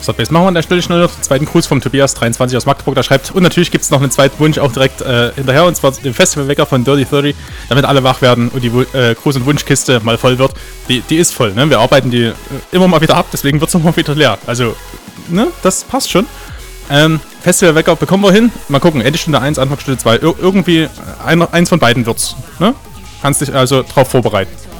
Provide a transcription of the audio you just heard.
Machen wir an der Stelle schnell noch den zweiten Gruß vom Tobias23 aus Magdeburg. Der schreibt, und natürlich gibt es noch einen zweiten Wunsch auch direkt hinterher, und zwar den Festivalwecker von Dirty 30, damit alle wach werden und die Gruß- und Wunschkiste mal voll wird. Die ist voll, ne? Wir arbeiten die immer mal wieder ab, deswegen wird es immer wieder leer. Also, ne? Das passt schon. Festivalwecker bekommen wir hin. Mal gucken, Endestunde 1, Anfangsstunde 2. Irgendwie eins von beiden wird's, ne? Kannst dich also drauf vorbereiten.